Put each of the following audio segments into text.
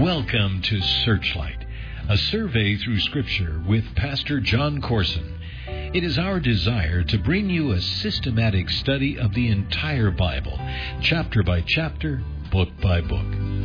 Welcome to Searchlight, a survey through Scripture with Pastor John Corson. It is our desire to bring you a systematic study of the entire Bible, chapter by chapter, book by book.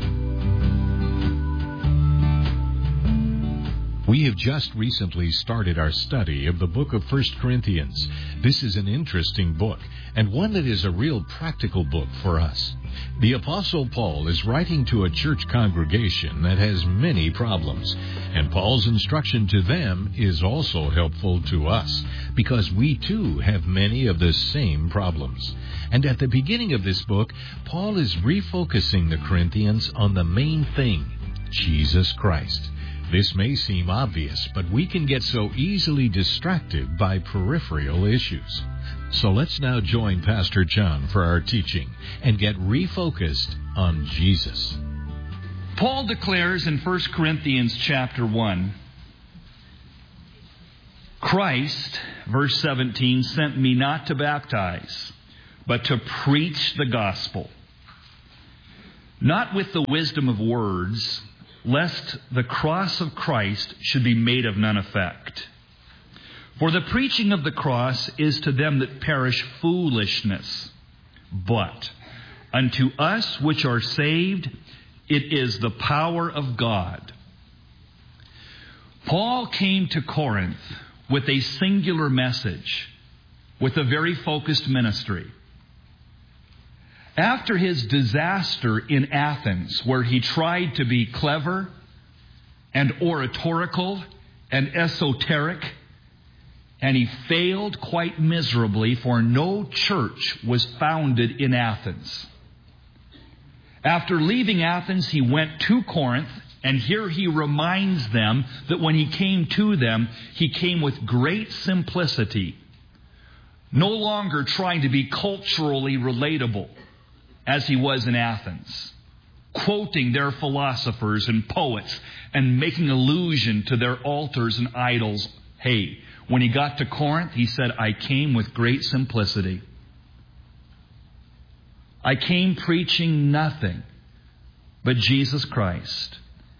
We have just recently started our study of the book of 1 Corinthians. This is an interesting book, and one that is a real practical book for us. The Apostle Paul is writing to a church congregation that has many problems, and Paul's instruction to them is also helpful to us, because we too have many of the same problems. And at the beginning of this book, Paul is refocusing the Corinthians on the main thing, Jesus Christ. This may seem obvious, but we can get so easily distracted by peripheral issues. So let's now join Pastor John for our teaching and get refocused on Jesus. Paul declares in 1 Corinthians chapter 1, Christ, verse 17, sent me not to baptize, but to preach the gospel, not with the wisdom of words, lest the cross of Christ should be made of none effect. For the preaching of the cross is to them that perish foolishness, but unto us which are saved, it is the power of God. Paul came to Corinth with a singular message, with a very focused ministry. After his disaster in Athens, where he tried to be clever and oratorical and esoteric, and he failed quite miserably, for no church was founded in Athens. After leaving Athens, he went to Corinth, and here he reminds them that when he came to them, he came with great simplicity, no longer trying to be culturally relatable, as he was in Athens, quoting their philosophers and poets and making allusion to their altars and idols. Hey, when he got to Corinth, he said, I came with great simplicity. I came preaching nothing but Jesus Christ.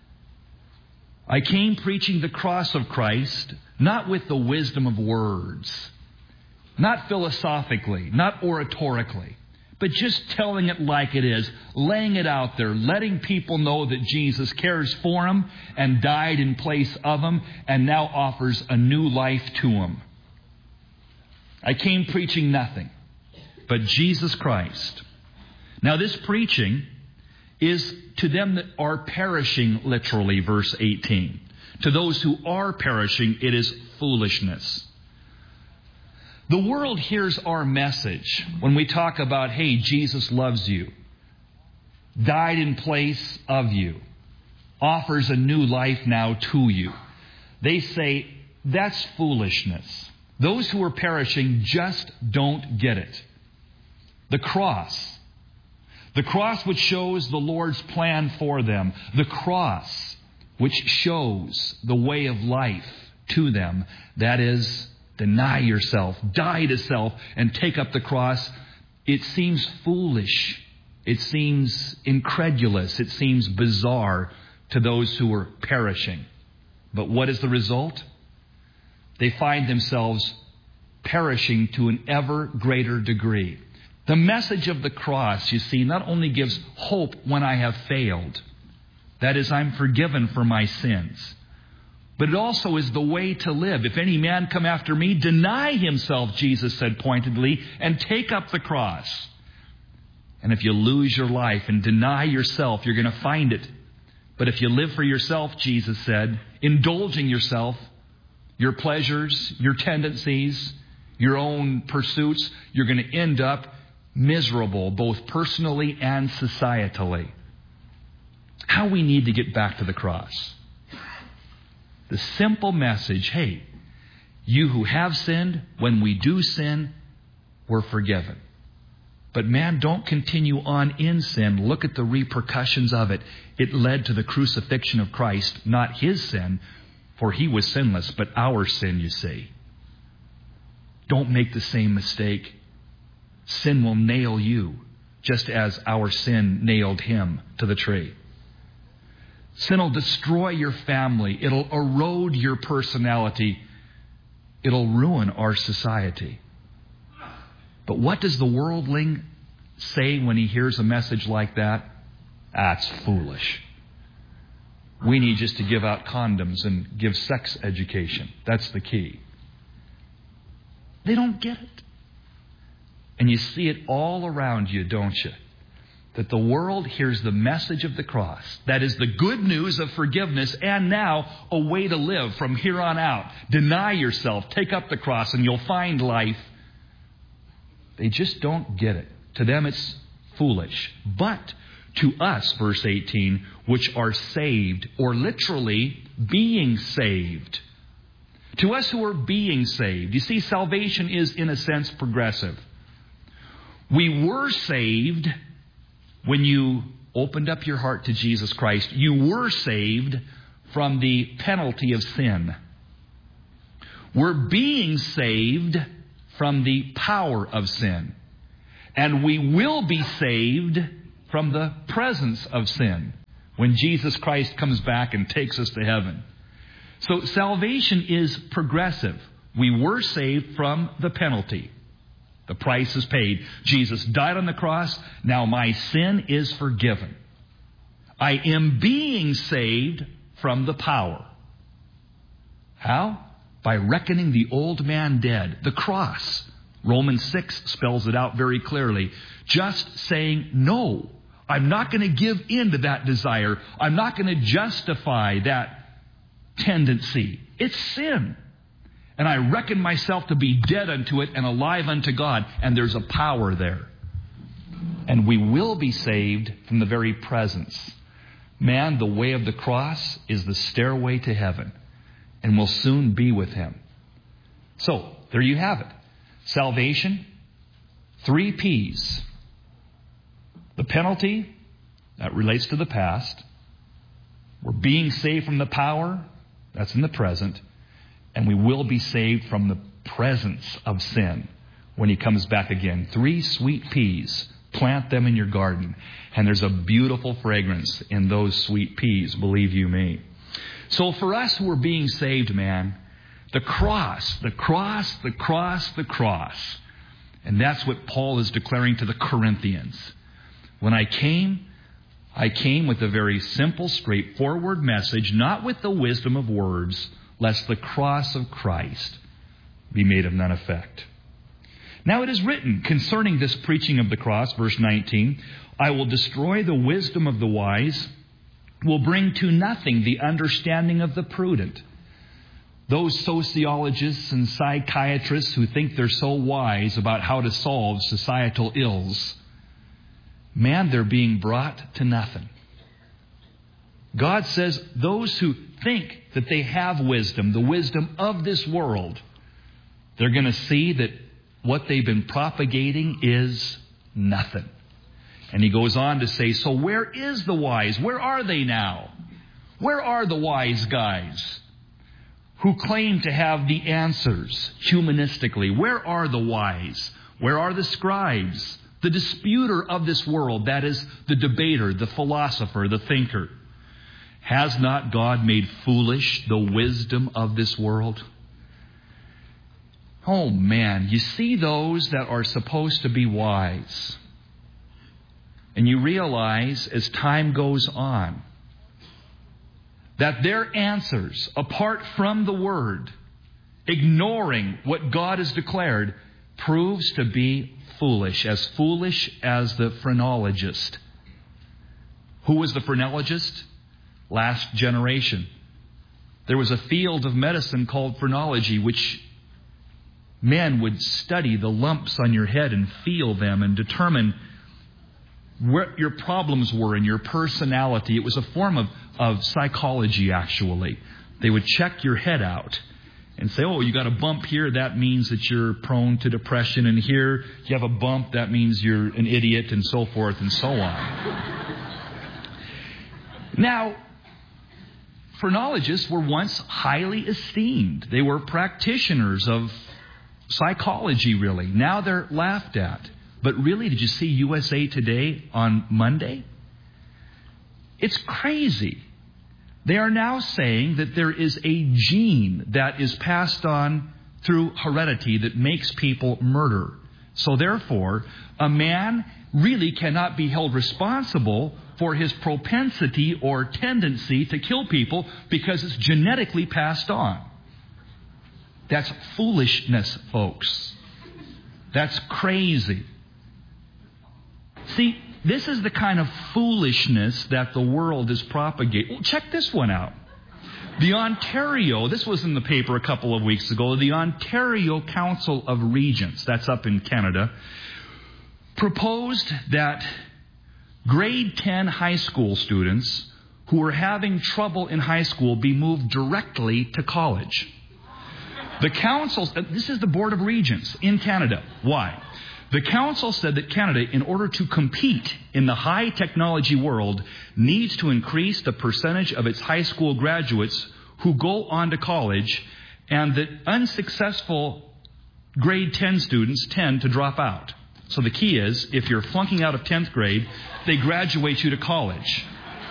I came preaching the cross of Christ, not with the wisdom of words, not philosophically, not oratorically, but just telling it like it is, laying it out there, letting people know that Jesus cares for them and died in place of them and now offers a new life to them. I came preaching nothing but Jesus Christ. Now this preaching is to them that are perishing, literally, verse 18. To those who are perishing, it is foolishness. The world hears our message when we talk about, hey, Jesus loves you, died in place of you, offers a new life now to you. They say, that's foolishness. Those who are perishing just don't get it. The cross which shows the Lord's plan for them, the cross which shows the way of life to them, that is, deny yourself, die to self, and take up the cross. It seems foolish. It seems incredulous. It seems bizarre to those who are perishing. But what is the result? They find themselves perishing to an ever greater degree. The message of the cross, you see, not only gives hope when I have failed, that is, I'm forgiven for my sins, but it also is the way to live. If any man come after me, deny himself, Jesus said pointedly, and take up the cross. And if you lose your life and deny yourself, you're going to find it. But if you live for yourself, Jesus said, indulging yourself, your pleasures, your tendencies, your own pursuits, you're going to end up miserable, both personally and societally. How we need to get back to the cross. The simple message, hey, you who have sinned, when we do sin, we're forgiven. But man, don't continue on in sin. Look at the repercussions of it. It led to the crucifixion of Christ, not his sin, for he was sinless, but our sin, you see. Don't make the same mistake. Sin will nail you, just as our sin nailed him to the tree. Sin will destroy your family. It'll erode your personality. It'll ruin our society. But what does the worldling say when he hears a message like that? That's foolish. We need just to give out condoms and give sex education. That's the key. They don't get it. And you see it all around you, don't you? That the world hears the message of the cross. That is the good news of forgiveness and now a way to live from here on out. Deny yourself, take up the cross, and you'll find life. They just don't get it. To them it's foolish. But to us, verse 18, which are saved, or literally being saved. To us who are being saved. You see, salvation is in a sense progressive. We were saved when you opened up your heart to Jesus Christ. You were saved from the penalty of sin. We're being saved from the power of sin. And we will be saved from the presence of sin when Jesus Christ comes back and takes us to heaven. So salvation is progressive. We were saved from the penalty. The price is paid. Jesus died on the cross. Now my sin is forgiven. I am being saved from the power. How? By reckoning the old man dead. The cross. Romans 6 spells it out very clearly. Just saying, no, I'm not going to give in to that desire. I'm not going to justify that tendency. It's sin. And I reckon myself to be dead unto it and alive unto God. And there's a power there. And we will be saved from the very presence. Man, the way of the cross is the stairway to heaven. And we'll soon be with Him. So, there you have it. Salvation, 3 P's. The penalty, that relates to the past. We're being saved from the power, that's in the present. And we will be saved from the presence of sin when He comes back again. 3 sweet peas. Plant them in your garden. And there's a beautiful fragrance in those sweet peas, believe you me. So for us who are being saved, man, the cross, the cross, the cross, the cross. And that's what Paul is declaring to the Corinthians. When I came with a very simple, straightforward message, not with the wisdom of words, lest the cross of Christ be made of none effect. Now it is written concerning this preaching of the cross, verse 19, I will destroy the wisdom of the wise, will bring to nothing the understanding of the prudent. Those sociologists and psychiatrists who think they're so wise about how to solve societal ills, man, they're being brought to nothing. God says those who think that they have wisdom, the wisdom of this world, they're going to see that what they've been propagating is nothing. And he goes on to say, so where is the wise? Where are they now? Where are the wise guys who claim to have the answers humanistically? Where are the wise? Where are the scribes? The disputer of this world, that is the debater, the philosopher, the thinker. Has not God made foolish the wisdom of this world? Oh man, you see those that are supposed to be wise. And you realize as time goes on that their answers, apart from the Word, ignoring what God has declared, proves to be foolish as the phrenologist. Who was the phrenologist? Last generation. There was a field of medicine called phrenology, which men would study the lumps on your head and feel them and determine what your problems were in your personality. It was a form of psychology, actually. They would check your head out and say, oh, you got a bump here, that means that you're prone to depression. And here you have a bump, that means you're an idiot, and so forth and so on. Now, phrenologists were once highly esteemed. They were practitioners of psychology, really. Now they're laughed at. But really, did you see USA Today on Monday? It's crazy. They are now saying that there is a gene that is passed on through heredity that makes people murder. So therefore, a man really cannot be held responsible for his propensity or tendency to kill people because it's genetically passed on. That's foolishness, folks. That's crazy. See, this is the kind of foolishness that the world is propagating. Well, check this one out. The Ontario, this was in the paper a couple of weeks ago, the Ontario Council of Regents, that's up in Canada, proposed that grade 10 high school students who were having trouble in high school be moved directly to college. The council, this is the Board of Regents in Canada. Why? The council said that Canada, in order to compete in the high technology world, needs to increase the percentage of its high school graduates who go on to college, and that unsuccessful grade 10 students tend to drop out. So the key is, if you're flunking out of 10th grade, they graduate you to college.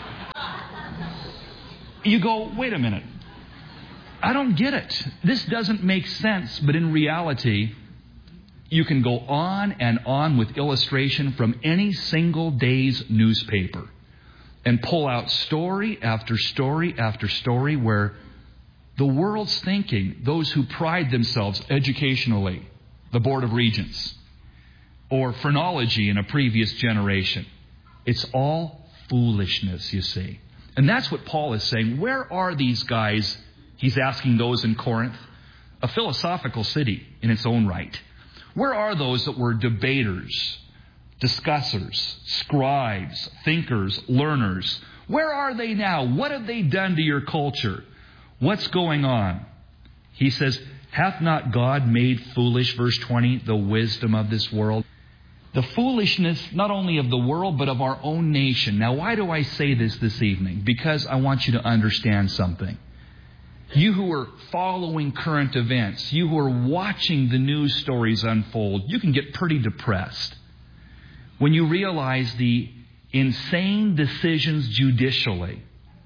You go, wait a minute. I don't get it. This doesn't make sense, but in reality, you can go on and on with illustration from any single day's newspaper and pull out story after story after story where the world's thinking, those who pride themselves educationally, the Board of Regents, or phrenology in a previous generation, it's all foolishness, you see. And that's what Paul is saying. Where are these guys? He's asking those in Corinth, a philosophical city in its own right. Where are those that were debaters, discussers, scribes, thinkers, learners? Where are they now? What have they done to your culture? What's going on? He says, hath not God made foolish, verse 20, the wisdom of this world? The foolishness not only of the world, but of our own nation. Now, why do I say this evening? Because I want you to understand something. You who are following current events, you who are watching the news stories unfold, you can get pretty depressed when you realize the insane decisions judicially,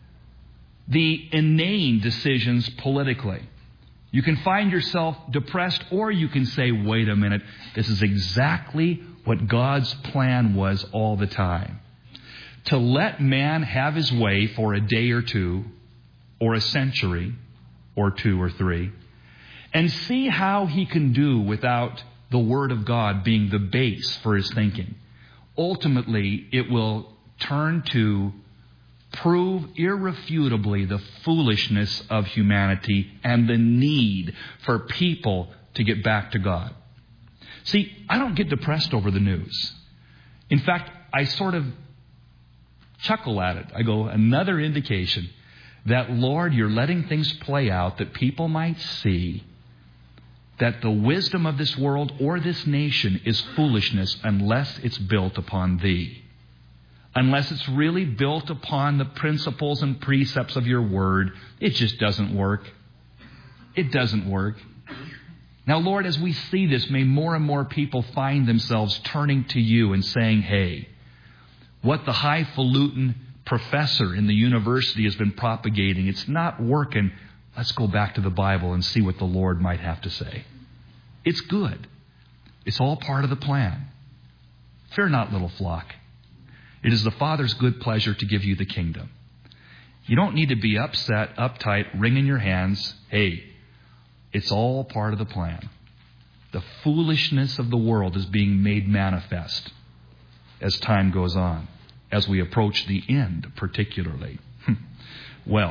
the inane decisions politically. You can find yourself depressed, or you can say, wait a minute, this is exactly what God's plan was all the time. To let man have his way for a day or two, or a century, or 2 or 3, and see how he can do without the Word of God being the base for his thinking. Ultimately, it will turn to prove irrefutably the foolishness of humanity and the need for people to get back to God. See, I don't get depressed over the news. In fact, I sort of chuckle at it. I go, another indication that, Lord, you're letting things play out that people might see that the wisdom of this world or this nation is foolishness unless it's built upon Thee. Unless it's really built upon the principles and precepts of Your Word, it just doesn't work. It doesn't work. Now, Lord, as we see this, may more and more people find themselves turning to You and saying, hey, what the highfalutin professor in the university has been propagating, it's not working. Let's go back to the Bible and see what the Lord might have to say. It's good. It's all part of the plan. Fear not, little flock. It is the Father's good pleasure to give you the kingdom. You don't need to be upset, uptight, wringing your hands. Hey, it's all part of the plan. The foolishness of the world is being made manifest as time goes on, as we approach the end particularly. Well,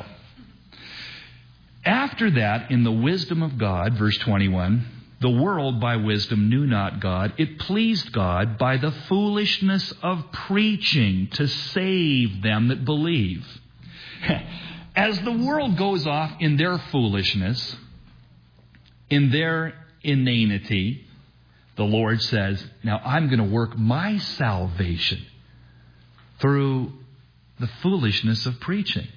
after that, in the wisdom of God, verse 21, the world by wisdom knew not God. It pleased God by the foolishness of preaching to save them that believe. As the world goes off in their foolishness, in their inanity, the Lord says, now I'm going to work my salvation through the foolishness of preaching.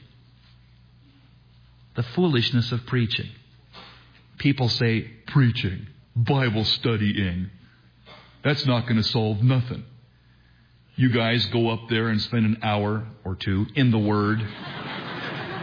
The foolishness of preaching. People say, preaching, Bible studying, that's not going to solve nothing. You guys go up there and spend an hour or two in the Word.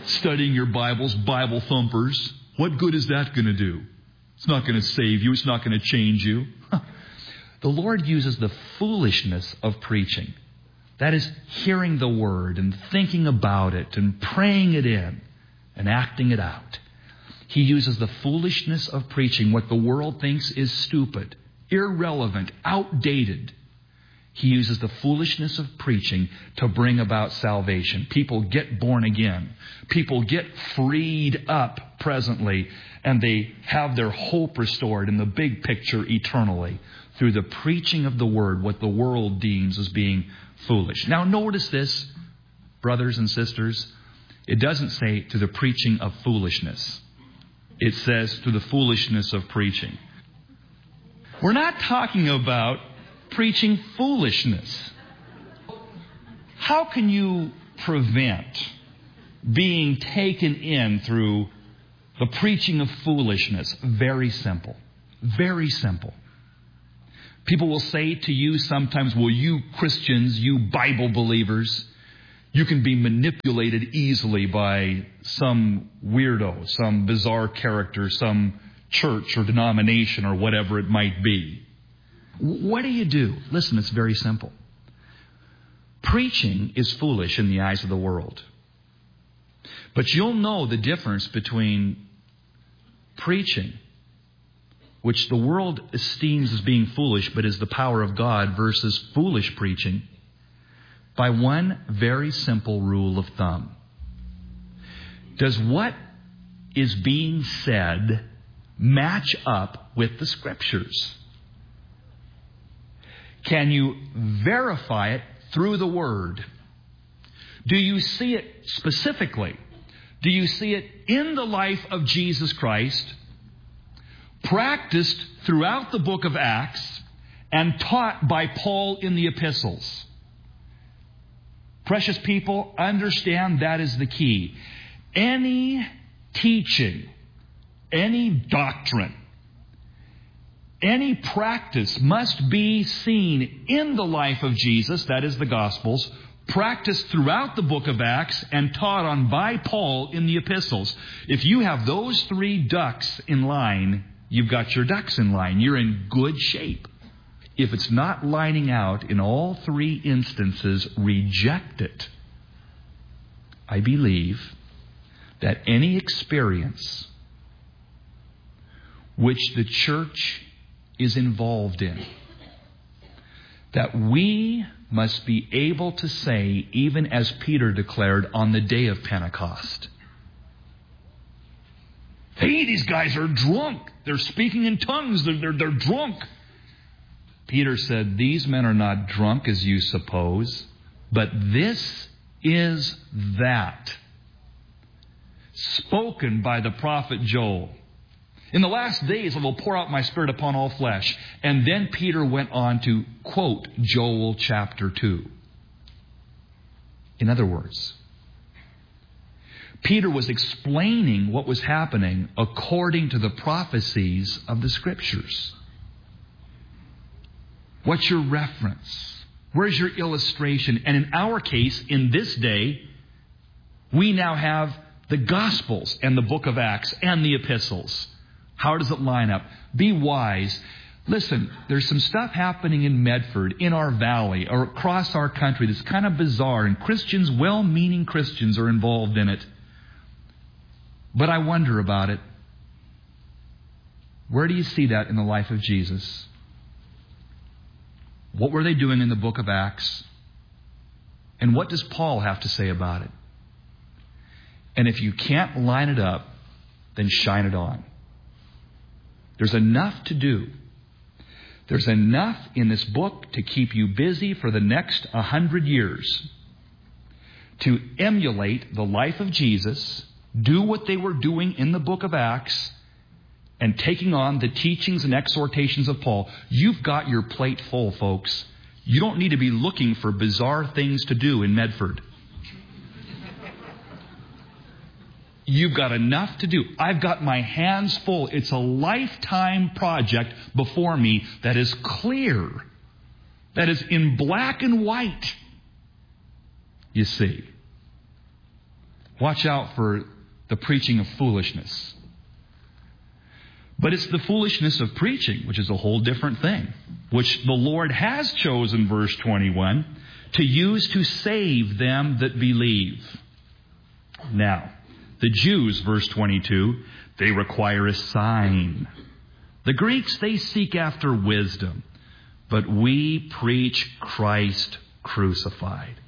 Studying your Bibles, Bible thumpers. What good is that going to do? It's not going to save you. It's not going to change you. The Lord uses the foolishness of preaching. That is hearing the Word and thinking about it and praying it in and acting it out. He uses the foolishness of preaching, what the world thinks is stupid, irrelevant, outdated. He uses the foolishness of preaching to bring about salvation. People get born again. People get freed up presently, and they have their hope restored in the big picture eternally through the preaching of the Word, what the world deems as being foolish. Now notice this, brothers and sisters. It doesn't say to the preaching of foolishness. It says to the foolishness of preaching. We're not talking about preaching foolishness. How can you prevent being taken in through the preaching of foolishness? Very simple. Very simple. People will say to you sometimes, well, you Christians, you Bible believers, you can be manipulated easily by some weirdo, some bizarre character, some church or denomination or whatever it might be. What do? Listen, it's very simple. Preaching is foolish in the eyes of the world. But you'll know the difference between preaching, which the world esteems as being foolish, but is the power of God, versus foolish preaching, by one very simple rule of thumb. Does what is being said match up with the Scriptures? Can you verify it through the Word? Do you see it specifically? Do you see it in the life of Jesus Christ, practiced throughout the book of Acts, and taught by Paul in the epistles? Precious people, understand that is the key. Any teaching, any doctrine, any practice must be seen in the life of Jesus, that is the Gospels, practiced throughout the book of Acts, and taught on by Paul in the epistles. If you have those three ducks in line, you've got your ducks in line. You're in good shape. If it's not lining out in all three instances, reject it. I believe that any experience which the church is involved in, that we must be able to say, even as Peter declared on the day of Pentecost, hey, these guys are drunk. They're speaking in tongues. They're drunk. Peter said, these men are not drunk as you suppose, but this is that spoken by the prophet Joel. In the last days I will pour out my Spirit upon all flesh. And then Peter went on to quote Joel chapter 2. In other words, Peter was explaining what was happening according to the prophecies of the Scriptures. What's your reference? Where's your illustration? And in our case, in this day, we now have the Gospels and the book of Acts and the epistles. How does it line up? Be wise. Listen, there's some stuff happening in Medford, in our valley, or across our country that's kind of bizarre, and Christians, well-meaning Christians, are involved in it. But I wonder about it. Where do you see that in the life of Jesus? What were they doing in the book of Acts? And what does Paul have to say about it? And if you can't line it up, then shine it on. There's enough to do. There's enough in this book to keep you busy for the next 100 years. To emulate the life of Jesus, do what they were doing in the book of Acts, and taking on the teachings and exhortations of Paul. You've got your plate full, folks. You don't need to be looking for bizarre things to do in Medford. You've got enough to do. I've got my hands full. It's a lifetime project before me that is clear, that is in black and white. You see, Watch out for the preaching of foolishness. But it's the foolishness of preaching, which is a whole different thing, which the Lord has chosen, verse 21, to use to save them that believe. Now, the Jews, verse 22, they require a sign. The Greeks, they seek after wisdom. But we preach Christ crucified.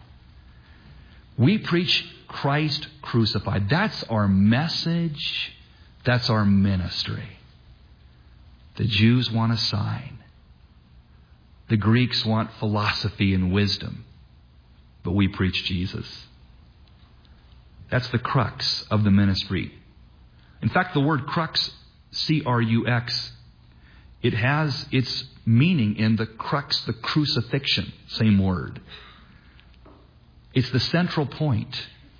We preach Christ crucified. That's our message. That's our ministry. The Jews want a sign. The Greeks want philosophy and wisdom. But we preach Jesus. That's the crux of the ministry. In fact, the word crux, C-R-U-X, it has its meaning in the crux, the crucifixion, same word. It's the central point.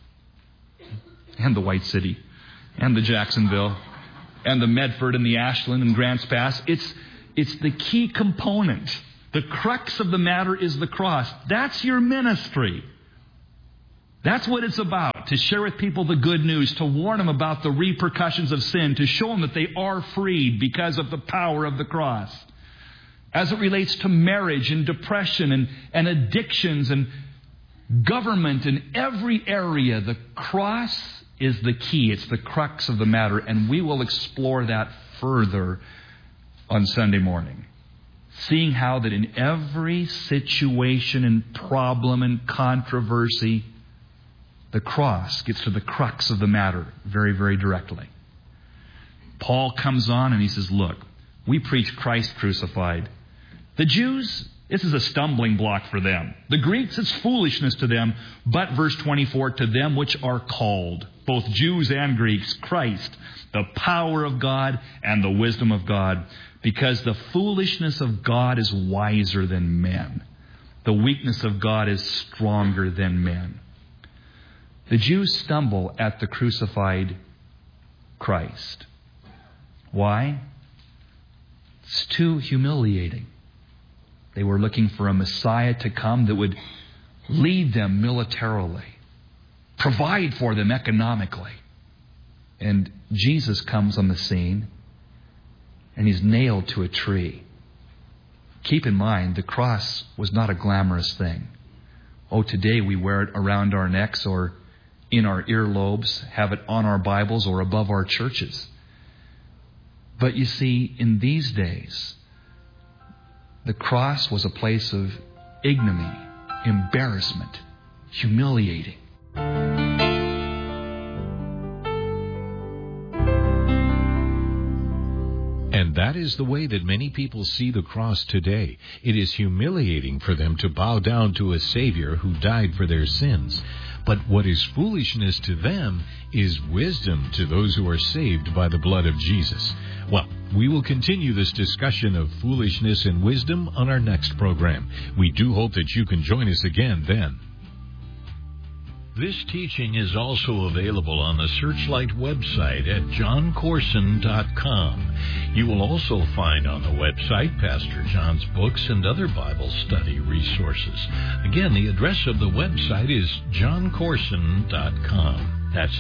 And the White City, and the Jacksonville, and the Medford, and the Ashland, and Grants Pass. It's the key component. The crux of the matter is the cross. That's your ministry. That's what it's about, to share with people the good news, to warn them about the repercussions of sin, to show them that they are freed because of the power of the cross. As it relates to marriage and depression and addictions and government in every area, the cross is the key. It's the crux of the matter, and we will explore that further on Sunday morning. Seeing how that in every situation and problem and controversy, the cross gets to the crux of the matter very, very directly. Paul comes on and he says, look, we preach Christ crucified. The Jews, this is a stumbling block for them. The Greeks, it's foolishness to them. But, verse 24, to them which are called, both Jews and Greeks, Christ, the power of God and the wisdom of God. Because the foolishness of God is wiser than men. The weakness of God is stronger than men. The Jews stumble at the crucified Christ. Why? It's too humiliating. They were looking for a Messiah to come that would lead them militarily, provide for them economically. And Jesus comes on the scene, and he's nailed to a tree. Keep in mind, the cross was not a glamorous thing. Oh, today we wear it around our necks or in our earlobes, have it on our Bibles or above our churches. But you see, in these days, the cross was a place of ignominy, embarrassment, humiliating. And that is the way that many people see the cross today. It is humiliating for them to bow down to a Savior who died for their sins. But what is foolishness to them is wisdom to those who are saved by the blood of Jesus. Well, we will continue this discussion of foolishness and wisdom on our next program. We do hope that you can join us again then. This teaching is also available on the Searchlight website at johncorson.com. You will also find on the website Pastor John's books and other Bible study resources. Again, the address of the website is johncorson.com. That's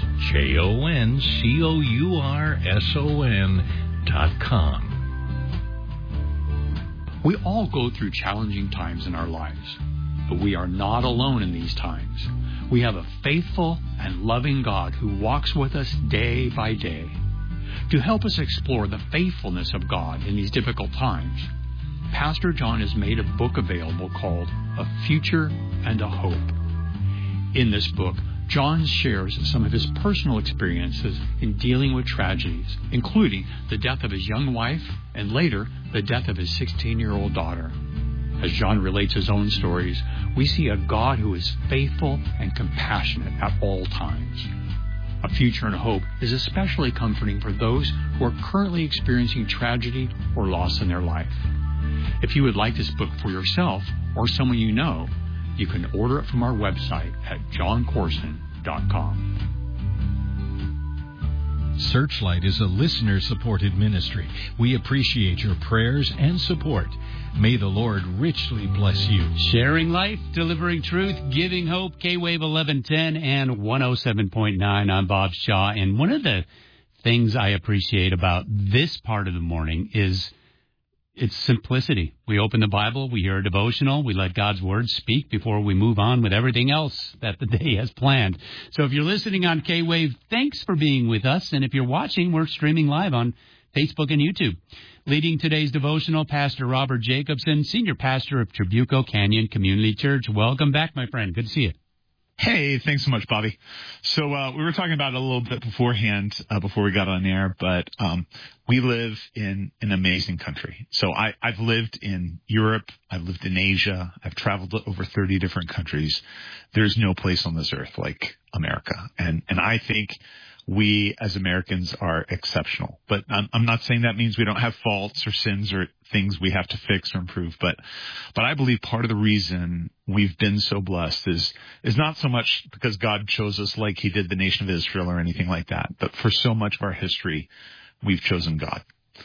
JOHNCOURSON.com. We all go through challenging times in our lives, but we are not alone in these times. We have a faithful and loving God who walks with us day by day. To help us explore the faithfulness of God in these difficult times, Pastor John has made a book available called A Future and a Hope. In this book, John shares some of his personal experiences in dealing with tragedies, including the death of his young wife and later the death of his 16-year-old daughter. As John relates his own stories, we see a God who is faithful and compassionate at all times. A Future and a Hope is especially comforting for those who are currently experiencing tragedy or loss in their life. If you would like this book for yourself or someone you know, you can order it from our website at johncorson.com. Searchlight is a listener-supported ministry. We appreciate your prayers and support. May the Lord richly bless you. Sharing life, delivering truth, giving hope, K-Wave 1110 and 107.9. I'm Bob Shaw, and one of the things I appreciate about this part of the morning is its simplicity. We open the Bible, we hear a devotional, we let God's Word speak before we move on with everything else that the day has planned. So if you're listening on K-Wave, thanks for being with us. And if you're watching, we're streaming live on Facebook and YouTube. Leading today's devotional, Pastor Robert Jacobson, Senior Pastor of Trabuco Canyon Community Church. Welcome back, my friend. Good to see you. Hey, thanks so much, Bobby. So we were talking about it a little bit beforehand, before we got on air, but we live in an amazing country. So I've lived in Europe, I've lived in Asia, I've traveled to over 30 different countries. There's no place on this earth like America. And I think we as Americans are exceptional. But I'm not saying that means we don't have faults or sins or things we have to fix or improve. But I believe part of the reason we've been so blessed is not so much because God chose us like he did the nation of Israel or anything like that. But for so much of our history, we've chosen God.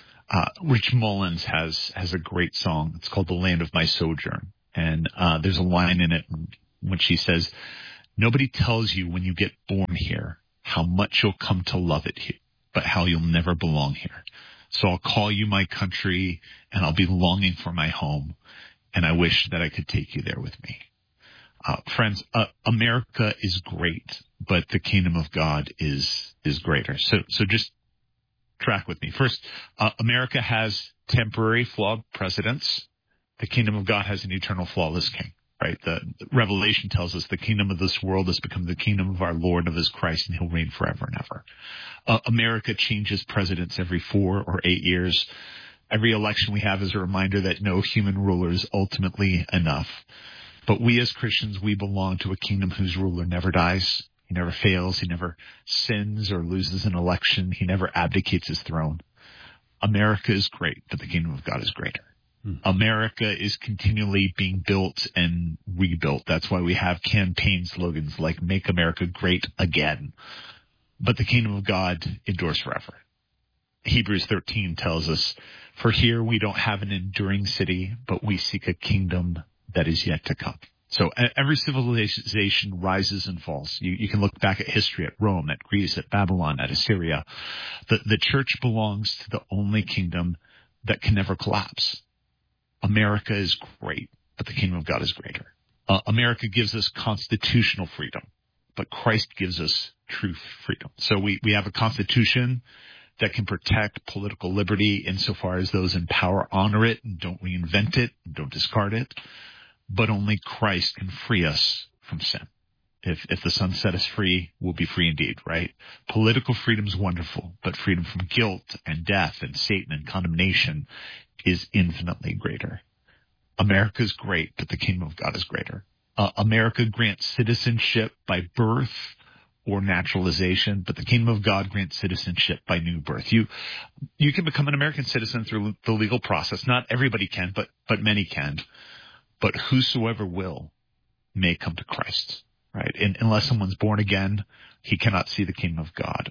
Rich Mullins has a great song. It's called The Land of My Sojourn. And there's a line in it when she says, "Nobody tells you when you get born here how much you'll come to love it here, but how you'll never belong here. So I'll call you my country, and I'll be longing for my home, and I wish that I could take you there with me." Friends, America is great, but the kingdom of God is greater. So just track with me. First, America has temporary flawed presidents. The kingdom of God has an eternal flawless king. Right? The Revelation tells us the kingdom of this world has become the kingdom of our Lord, of his Christ, and he'll reign forever and ever. America changes presidents every 4 or 8 years. Every election we have is a reminder that no human ruler is ultimately enough. But we as Christians, we belong to a kingdom whose ruler never dies. He never fails. He never sins or loses an election. He never abdicates his throne. America is great, but the kingdom of God is greater. America is continually being built and rebuilt. That's why we have campaign slogans like "Make America Great Again." But the kingdom of God endures forever. Hebrews 13 tells us, "For here we don't have an enduring city, but we seek a kingdom that is yet to come." So every civilization rises and falls. You can look back at history, at Rome, at Greece, at Babylon, at Assyria. The church belongs to the only kingdom that can never collapse. America is great, but the kingdom of God is greater. America gives us constitutional freedom, but Christ gives us true freedom. So we have a constitution that can protect political liberty insofar as those in power honor it and don't reinvent it, and don't discard it. But only Christ can free us from sin. If the Son set us free, we'll be free indeed, right? Political freedom is wonderful, but freedom from guilt and death and Satan and condemnation is infinitely greater. America is great, but the kingdom of God is greater. America grants citizenship by birth or naturalization, but the kingdom of God grants citizenship by new birth. You can become an American citizen through the legal process. Not everybody can, but many can. But whosoever will may come to Christ. Right? And unless someone's born again, he cannot see the kingdom of God.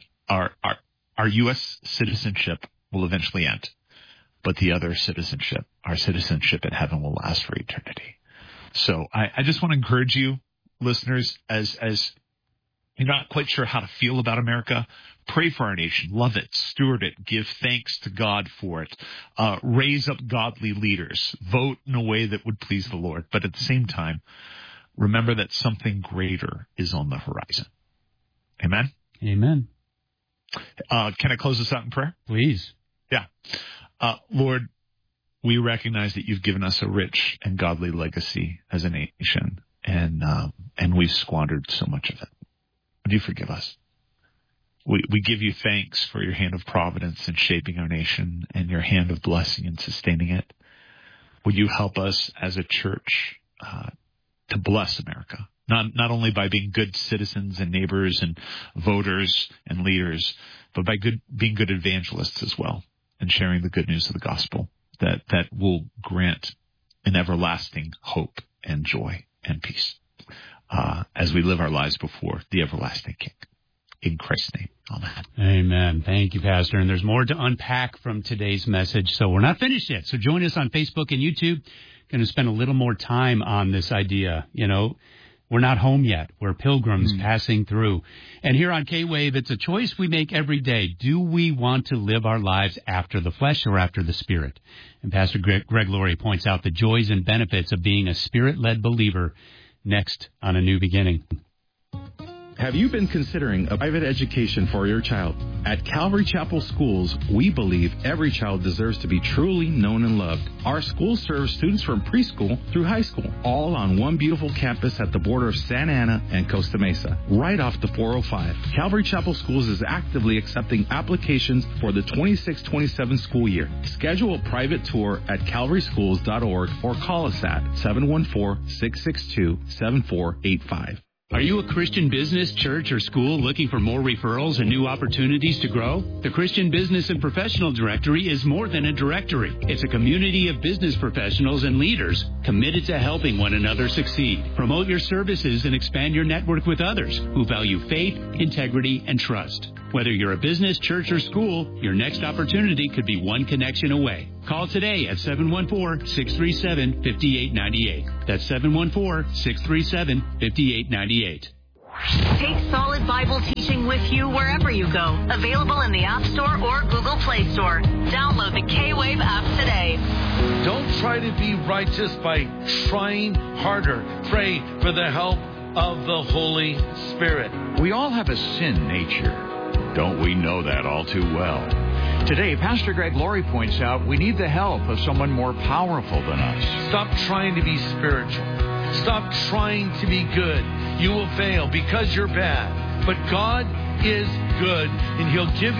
Our U.S. citizenship will eventually end, but the other citizenship, our citizenship in heaven, will last for eternity. So I just want to encourage you, listeners, as you're not quite sure how to feel about America, pray for our nation, love it, steward it, give thanks to God for it, raise up godly leaders, vote in a way that would please the Lord. But at the same time, remember that something greater is on the horizon. Amen? Amen. Can I close this out in prayer? Please. Yeah. Lord, we recognize that you've given us a rich and godly legacy as a nation, and we've squandered so much of it. Would you forgive us? We give you thanks for your hand of providence in shaping our nation and your hand of blessing and sustaining it. Would you help us as a church to bless America, not only by being good citizens and neighbors and voters and leaders, but by being good evangelists as well, and sharing the good news of the gospel that will grant an everlasting hope and joy and peace as we live our lives before the everlasting King. in Christ's name. Amen. Amen. Thank you, Pastor. And there's more to unpack from today's message, so we're not finished yet. So join us on Facebook and YouTube. Going to spend a little more time on this idea. You know, we're not home yet. We're pilgrims passing through. And here on K-Wave, it's a choice we make every day. Do we want to live our lives after the flesh or after the Spirit? And Pastor Greg Laurie points out the joys and benefits of being a Spirit-led believer next on A New Beginning. Have you been considering a private education for your child? At Calvary Chapel Schools, we believe every child deserves to be truly known and loved. Our school serves students from preschool through high school, all on one beautiful campus at the border of Santa Ana and Costa Mesa, right off the 405. Calvary Chapel Schools is actively accepting applications for the 26-27 school year. Schedule a private tour at calvaryschools.org or call us at 714-662-7485. Are you a Christian business, church, or school looking for more referrals and new opportunities to grow? The Christian Business and Professional Directory is more than a directory. It's a community of business professionals and leaders committed to helping one another succeed. Promote your services and expand your network with others who value faith, integrity, and trust. Whether you're a business, church, or school, your next opportunity could be one connection away. Call today at 714-637-5898. That's 714-637-5898. Take Solid Bible teaching with you wherever you go. Available in the App Store or Google Play Store. Download the K-Wave app today. Don't try to be righteous by trying harder. Pray for the help of the Holy Spirit. We all have a sin nature. Don't we know that all too well? Today, Pastor Greg Laurie points out we need the help of someone more powerful than us. Stop trying to be spiritual. Stop trying to be good. You will fail because you're bad. But God is good, and He'll give